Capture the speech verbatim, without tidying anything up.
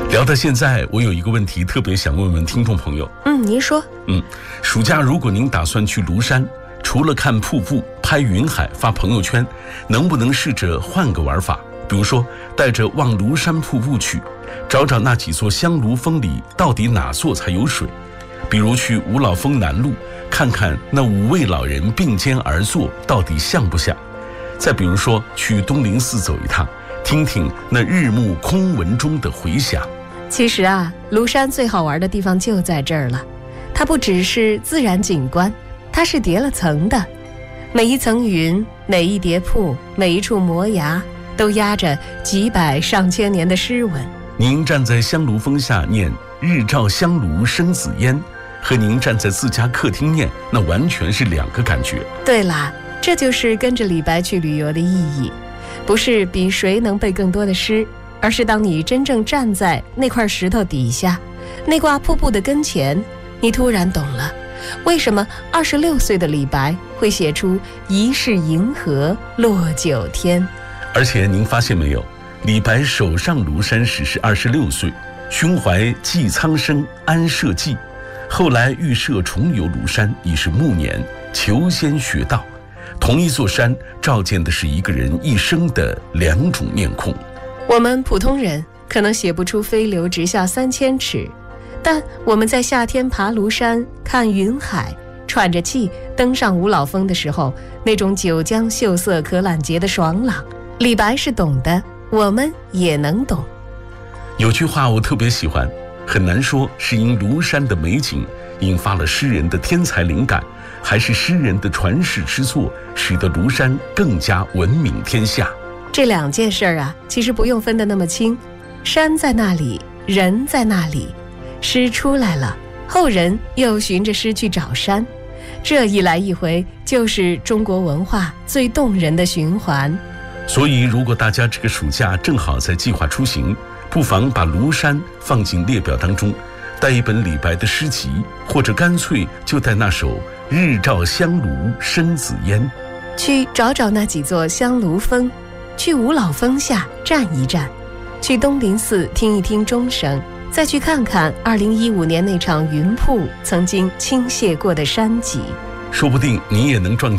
聊到现在，我有一个问题特别想问问听众朋友。 嗯，您说。 嗯，暑假如果您打算去庐山，除了看瀑布、拍云海、发朋友圈，能不能试着换个玩法？比如说，带着望庐山瀑布去，找找那几座香炉峰里到底哪座才有水。比如去五老峰南麓，看看那五位老人并肩而坐，到底像不像？再比如说去东林寺走一趟，听听那日暮空文中的回响。 其实啊，庐山最好玩的地方就在这儿了。它不只是自然景观，它是叠了层的。每一层云，每一叠瀑，每一处摩崖，都压着几百上千年的诗文。 您站在香炉峰下念日照香炉生紫烟，和您站在自家客厅念，那完全是两个感觉。 对啦，这就是跟着李白去旅游的意义，不是比谁能背更多的诗，而是当你真正站在那块石头底下，那挂瀑布的跟前，你突然懂了为什么二十六岁的李白会写出疑是银河落九天。 而且您发现没有，李白首上庐山时是二十六岁，胸怀寄苍生安社稷，后来预设重游庐山已是暮年，求仙学道。同一座山照见的是一个人一生的两种面孔。 我们普通人可能写不出飞流直下三千尺，但我们在夏天爬庐山看云海，喘着气登上五老峰的时候，那种九江秀色可揽截的爽朗，李白是懂的，我们也能懂。 有句话我特别喜欢，很难说是因庐山的美景引发了诗人的天才灵感，还是诗人的传世之作使得庐山更加闻名天下。 这两件事儿啊，其实不用分得那么清，山在那里，人在那里，诗出来了，后人又循着诗去找山，这一来一回就是中国文化最动人的循环。 所以如果大家这个暑假正好在计划出行，不妨把庐山放进列表当中，带一本李白的诗集，或者干脆就带那首日照香炉生紫烟， 去找找那几座香炉峰，去五老峰下站一站，去东林寺听一听钟声，再去看看二零一五年那场云瀑曾经倾泻过的山脊， 说不定你也能撞